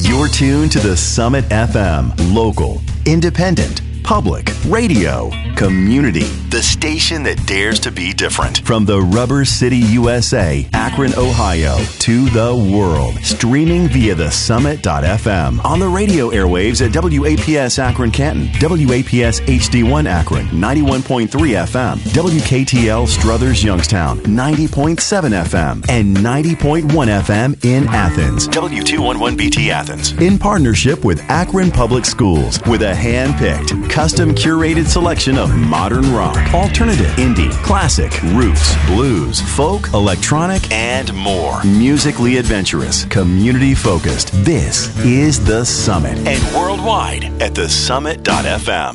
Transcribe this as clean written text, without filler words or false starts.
You're tuned to the Summit FM. Local, independent, public, radio, community. The station that dares to be different. From the Rubber City, USA, Akron, Ohio, to the world. Streaming via the Summit.fm. On the radio airwaves at WAPS Akron Canton, WAPS HD1 Akron, 91.3 FM, WKTL Struthers Youngstown, 90.7 FM, and 90.1 FM in Athens, W211BT Athens. In partnership with Akron Public Schools, with a hand-picked, custom curated selection of modern rock, alternative, indie, classic, roots, blues, folk, electronic, and more. Musically adventurous, community focused. This is The Summit, and worldwide at thesummit.fm.